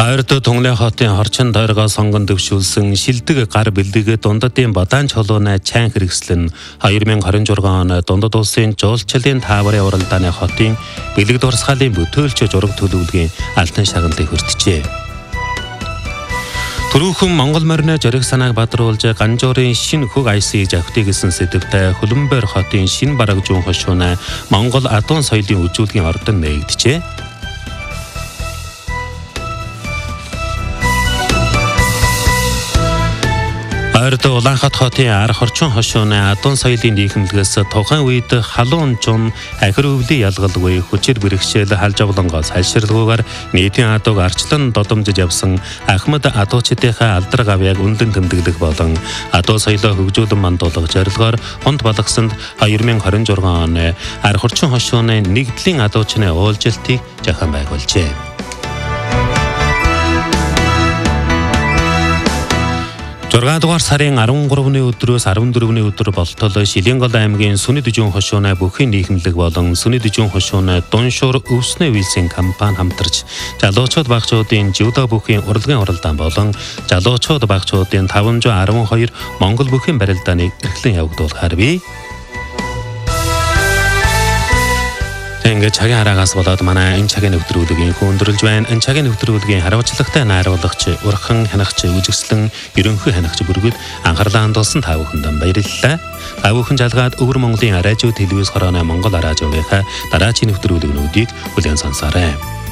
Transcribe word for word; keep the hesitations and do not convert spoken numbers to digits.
Ойрдоо Тунгалын хотын хорчин тойргоо сонгон дэвшүүлсэн шилдэг гар бэлдэгэ дундадын бадаан чулууны чайн хэрэгслэн хоёр мянга хорин зургаан оны дундад улсын жуулчлалын тааврын уралдааны хотын бэлэг дурсгалын бүтөөлч зураг төлөвлөгийн алтан шагналыг хүртжээ. Түрүүхэн Монгол морины зориг санааг бадруулж Ганжуурын шинэ хөг айсыг завхтыг гэсэн сэдвтэй Хөлбөмбөр хотын шинэ бараг зүүн хошууны Монгол адуун соёлын үзүүлгийн ордон нээгджээ. Ойрдоо Улаанхат хотын арх орчин хошууны адуун соёлын нийгэмлэгээс тухайн үед халуун чун ахир өвлийн ялгалгүй хүчээр бэрхшээл халж авлангоос хальширлагуугаар нийтийн адууг арчлан додомжиж явсан Ахмад адуучдынхаа алдар гавьяаг үнэлэн тэмдэглэх болон адуу соёлоо хөгжүүлэн мандуулах зорилгоор хонд балгасанд хоёр мянга хорин зургаан оны арх орчин хошууны нэгдлийн адуучны уулзалтыг зохион байгуулжээ. зургаан дугаар сарын арван гуравны өдрөөс арван дөрөвний өдөр болтол Шилэнгол аймгийн Сүний Дэжүүн хошууны бүхий нийгэмлэг болон Сүний Дэжүүн хошууны Дуншуур өвснө вилсийн компани хамтарч залуучууд багчуудын жүдо бүхийн урлагийн уралдаан болон залуучууд багчуудын таван зуун арван хоёр Монгол бүхийн барилдааныг эрхлэн явагдуулахаар бий. Ингээд цагийн хараагаас болоод манай энэ цагийн нэвтрүүлгийг хөндөрлж байна. Энэ цагийн нэвтрүүлгийн хариуцлагатай найруулагч, урхан хянагч, үжигслэн, ерөнхий хянагч бүргэд анхаарлаа хандуулсан та бүхэнд баярлалаа. Та бүхэн жалгаад Өвөр Монголын радио телевиз хорооны Монгол радиогийнхаа дараагийн нэвтрүүлгүүдийг бүлээн сонсоорой.